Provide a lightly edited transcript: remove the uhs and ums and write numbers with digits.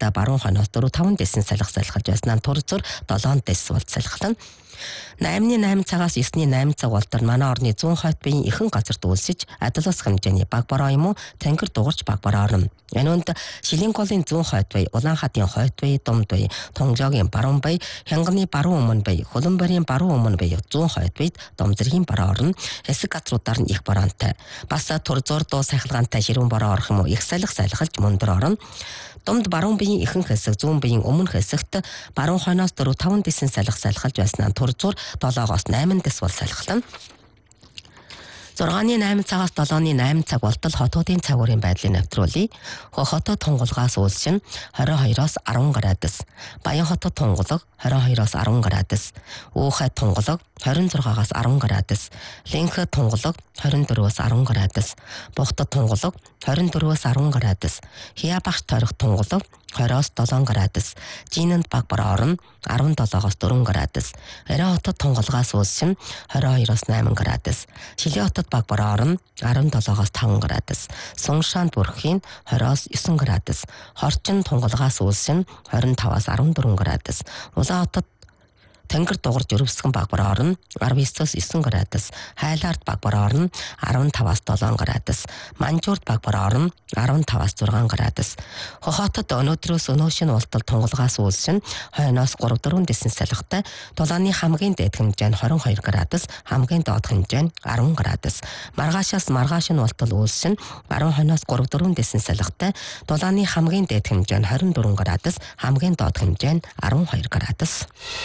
хойд баруун хойноос 4-5 дэсэн салхи салхилж байснаа тур зур 7 дэс бол салхилна. 8-8 цагаас 9-8 цаг болтор манай орны зүүн хойд биеийн ихэнх газарт үйлсэж адил ус хэмжээний баг бороо юм уу тэнгэр дугарч баг бороо орно. Энэ үнд Шилэн голын зүүн хойд бие, Улаанхадын хойд бие, Думд бие, Тунжоогийн баруун бие, Хянганы баруун өмнө бие, Хуланбарын баруун өмнө бие, зүүн хойд бие, Домзэргийн бороо орно. Хэсэг газруудаар нь их бороонтой. Бас тур зур дуу сахилгаантай ширүүн бороо орох юм уу их салхи салхилж мөндөр орно. Думд баруун биеийн ихэнх хэсэг, зүүн биеийн өмнөх хэсэгт баруун хойноос 4-5 дэсэн салхи салхилж байснаа тур зур 7-8 дэс бол салхилна. 6-8 цагаас 7-8 цаг болтол хотуудын цагуурын байдлыг навтруулъя. Хотод тунгалгаас үйлшин 22-оос 10 градус. Баян хотод тунгалаг 22-оос 10 градус. Уухай тунгалаг 26-аас 10 градус. Линхэ тунгалаг 24-оос 10 градус. Бухтад тунгалаг 24-оос 10 градус. Хиябагш торих тунгалаг 20-оос 7 градус. Жинэнд баг бороо орно 17-оос 4 градус. Арай хотод тунгалгаас үйлшин 22-оос 8 градус. Шилээ хотод баг бороо орно 17-оос 5 градус. Сунгшаанд бүрхийн 20-оос 9 градус. Хорчин тунгалгаас үйлшин 25-аас 14 градус. Улаан хотод тэнгэр дугарч өрөвсгөн баг бороо орно 19-оос 9 градус. Хайлаард баг бороо орно 15-аас 7 градус. Манжуурд баг бороо орно 15-аас 6 градус. Хотод өнөөдрөөс өнөөшин ултал тунгалгаас үйлшин хойноос 3-4 дэсэн салхитай. Дулааны хамгийн дээд хэмжээ нь 22 градус, хамгийн доод хэмжээ нь 10 градус. Маргаашаас маргаашин ултал үйлшин баруун хойноос 3-4 дэсэн салхитай. Дулааны хамгийн дээд хэмжээ нь 24 градус, хамгийн доод хэмжээ нь 12 градус.